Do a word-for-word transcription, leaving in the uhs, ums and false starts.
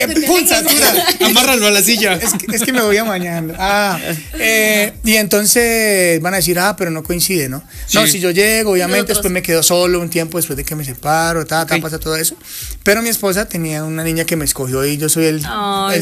¡Pum! Satura. Amárralo a la silla. Es que, es que me voy amañando. Ah, eh, y entonces van a decir, ah, pero no coincide, ¿no? Sí. No, si yo llego, obviamente, Nosotros. después me quedo solo un tiempo después de que me separo, ta, ta, Ok. pasa todo eso. Pero mi esposa tenía una niña que me escogió y yo soy el, Ay, el